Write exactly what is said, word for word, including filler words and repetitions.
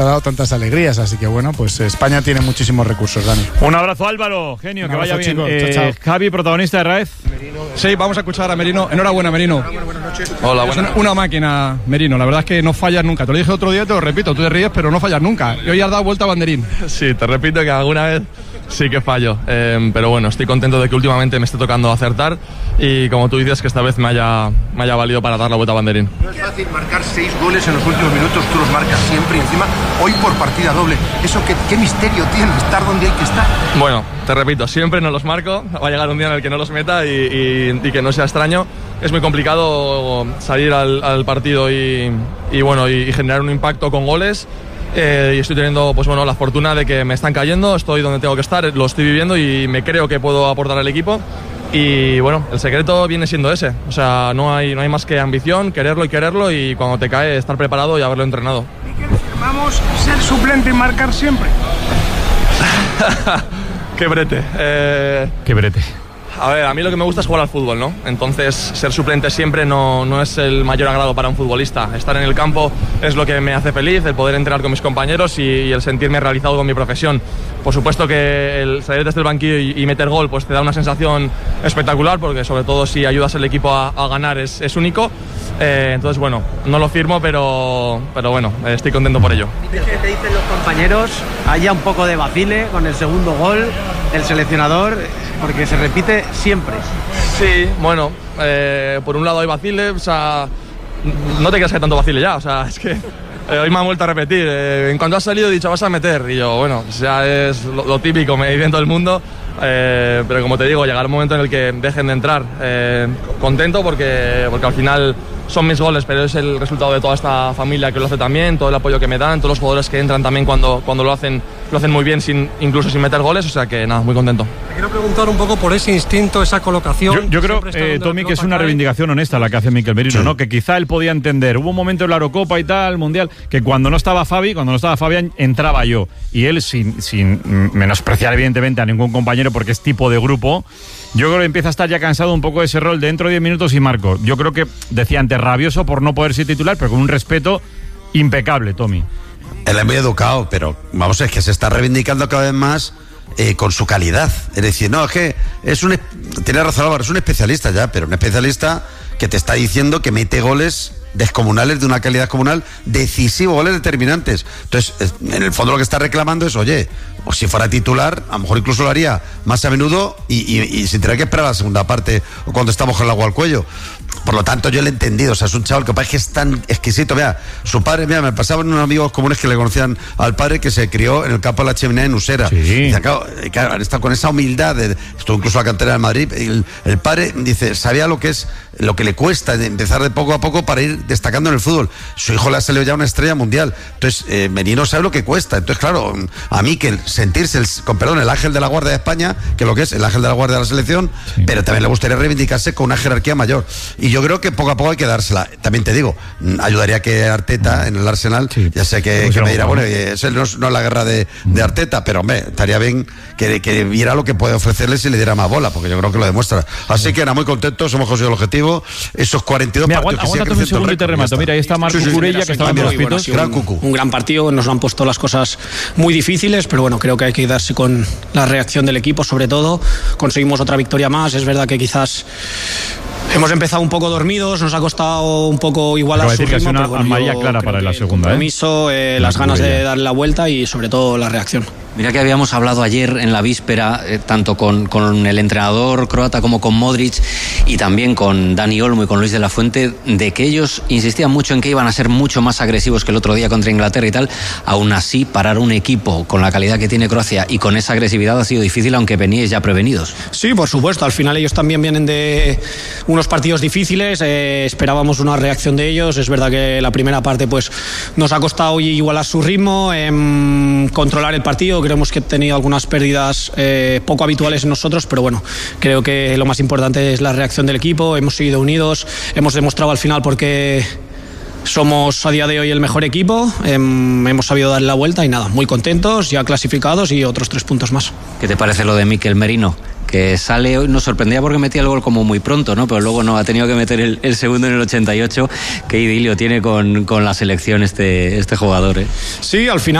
ha dado tantas alegrías, así que bueno, pues España tiene muchísimos recursos, Dani. Un abrazo, Álvaro, genio, Un que vaya abrazo, bien. chicos. Eh, Chao, chao. Javi, protagonista de Raez. Sí, vamos a escuchar a Merino. Enhorabuena, Merino. Hola, buenas noches. Hola, buenas. Es una, una máquina, Merino. La verdad es que no fallas nunca. Te lo dije otro día, te lo repito. Tú te ríes, pero no fallas nunca. Y hoy has dado vuelta a banderín. Sí, te repito que alguna vez sí que fallo. Eh, pero bueno, estoy contento de que últimamente me esté tocando acertar. Y como tú dices, que esta vez me haya, me haya valido para dar la vuelta a banderín. No es fácil marcar seis goles en los últimos minutos. Tú los marcas siempre y encima hoy por partida doble. Eso, ¿qué, qué misterio tiene estar donde hay que estar? Bueno, te repito, siempre no los marco. Va a llegar un día en el que no los meta y, y, y que no sea extraño. Es muy complicado salir al, al partido y, y, bueno, y, y generar un impacto con goles. Eh, y estoy teniendo pues bueno la fortuna de que me están cayendo, estoy donde tengo que estar, lo estoy viviendo y me creo que puedo aportar al equipo. Y bueno, el secreto viene siendo ese, o sea, no hay, no hay más que ambición, quererlo y quererlo, y cuando te cae estar preparado y haberlo entrenado. Vamos, ser suplente y marcar siempre. Qué brete. Eh... Qué brete. A ver, a mí lo que me gusta es jugar al fútbol, ¿no? Entonces, ser suplente siempre no, no es el mayor agrado para un futbolista. Estar en el campo es lo que me hace feliz, el poder entrenar con mis compañeros y, y el sentirme realizado con mi profesión. Por supuesto que el salir desde el banquillo y, y meter gol pues te da una sensación espectacular, porque sobre todo si ayudas al equipo a, a ganar es, es único. Eh, entonces, bueno, no lo firmo, pero, pero bueno, estoy contento por ello. ¿Qué te dicen los compañeros? Haya un poco de vacile con el segundo gol, el seleccionador, porque se repite siempre. Sí, bueno, eh, por un lado hay vacile, o sea, no te creas que hay tanto vacile ya, o sea, es que eh, hoy me han vuelto a repetir, eh, en cuanto has salido he dicho vas a meter, y yo, bueno, o sea, es lo, lo típico, me dice todo el mundo, eh, pero como te digo, llegará un momento en el que dejen de entrar, eh, contento porque, porque al final son mis goles, pero es el resultado de toda esta familia que lo hace también, todo el apoyo que me dan, todos los jugadores que entran también cuando, cuando lo hacen, lo hacen muy bien, sin, incluso sin meter goles, o sea que nada, muy contento. Te quiero preguntar un poco por ese instinto, esa colocación. Yo, yo creo, eh, Tommy, que es una reivindicación honesta la que hace Mikel Merino, sí. ¿no? Que quizá él podía entender. Hubo un momento en la Eurocopa y tal, Mundial, que cuando no estaba Fabi, cuando no estaba Fabián, entraba yo. Y él, sin, sin menospreciar evidentemente a ningún compañero, porque es tipo de grupo, yo creo que empieza a estar ya cansado un poco de ese rol. Dentro de diez minutos y marco. Yo creo que, decía antes, rabioso por no poder ser titular, pero con un respeto impecable, Tommy. Él es muy educado, pero vamos, es que se está reivindicando cada vez más eh, con su calidad. Es decir, no, es que es un... Tiene razón Álvaro, es un especialista ya, pero un especialista que te está diciendo que mete goles descomunales de una calidad comunal, decisivos, goles determinantes. Entonces, en el fondo lo que está reclamando es, oye, o si fuera titular, a lo mejor incluso lo haría más a menudo y, y, y sin tener que esperar a la segunda parte o cuando estamos con el agua al cuello. Por lo tanto, yo lo he entendido. O sea, es un chaval que parece que es tan exquisito. Mira, su padre, mira, me pasaban unos amigos comunes que le conocían al padre, que se crió en el campo de la Chimenea en Usera. Sí. Y dice, claro, claro, han estado con esa humildad. De, estuvo incluso a la cantera de Madrid. El, el padre dice, sabía lo que es, lo que le cuesta de empezar de poco a poco para ir destacando en el fútbol. Su hijo le ha salido ya una estrella mundial. Entonces, eh, Merino sabe lo que cuesta. Entonces, claro, a mí que sentirse, el, con perdón, el ángel de la guardia de España, que lo que es el ángel de la guardia de la selección, sí. Pero también le gustaría reivindicarse con una jerarquía mayor. Y yo creo que poco a poco hay que dársela. También te digo, ayudaría que Arteta en el Arsenal, sí. Ya sé que, que me dirá, bueno, eso no es, no es la guerra de, de Arteta, pero hombre, estaría bien que, que viera lo que puede ofrecerles y le diera más bola, porque yo creo que lo demuestra. Así que nada, muy contentos, hemos conseguido el objetivo. Esos cuarenta y dos Mira, partidos aguanta, que un segundo y te remato. Mira, ahí está Marco sí, sí, Curella, que estaba en los pitos. Bueno, gran un, un gran partido, nos han puesto las cosas muy difíciles, pero bueno, creo que hay que quedarse con la reacción del equipo, sobre todo. Conseguimos otra victoria más, es verdad que quizás hemos empezado un poco dormidos, nos ha costado un poco igualar su ritmo, que una pero bueno, amarilla clara para la segunda, el compromiso, eh, las ganas de darle la vuelta y sobre todo la reacción. Mira que habíamos hablado ayer en la víspera, eh, tanto con, con el entrenador croata como con Modric y también con Dani Olmo y con Luis de la Fuente, de que ellos insistían mucho en que iban a ser mucho más agresivos que el otro día contra Inglaterra y tal. Aún así, parar un equipo con la calidad que tiene Croacia y con esa agresividad ha sido difícil, aunque veníais ya prevenidos. Sí, por supuesto, al final ellos también vienen de unos partidos difíciles, eh, esperábamos una reacción de ellos. Es verdad que la primera parte pues nos ha costado igualar su ritmo, eh, controlar el partido. Creemos que he tenido algunas pérdidas eh, poco habituales en nosotros, pero bueno, creo que lo más importante es la reacción del equipo. Hemos seguido unidos, hemos demostrado al final por qué somos a día de hoy el mejor equipo, eh, hemos sabido darle la vuelta y nada, muy contentos, ya clasificados y otros tres puntos más. ¿Qué te parece lo de Mikel Merino? que sale hoy, nos sorprendía porque metía el gol como muy pronto, ¿no? Pero luego no, ha tenido que meter el, el segundo en el ochenta y ocho. Qué idilio tiene con, con la selección este, este jugador, ¿eh? Sí, al final